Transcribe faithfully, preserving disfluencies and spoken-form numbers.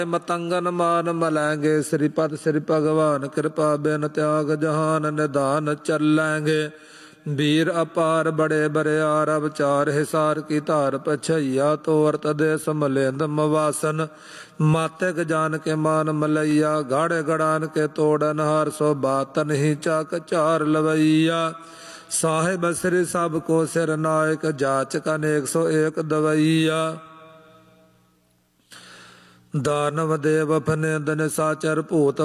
मतंगन मान मलैंगे श्रीपद श्री भगवान कृपा बिन त्याग जहान निधान चलेंगे वीर अपार बड़े बरियार अवचार हिसार की धार पछैया तोरत देश मलेंद मवासन मातिक जान के मान मलैया गाड़े गड़ान के तोड़न हार सो बातन ही चाक चार लवैया साहिब श्री सब को सिर नायक जाच कन एक सौ एक दवैया दानव देव फने दन साचर भूत